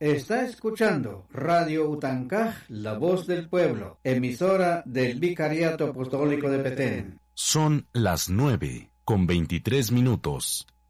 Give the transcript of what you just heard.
Está escuchando Radio Utancaj, La Voz del Pueblo, emisora del Vicariato Apostólico de Petén. Son las 9:23.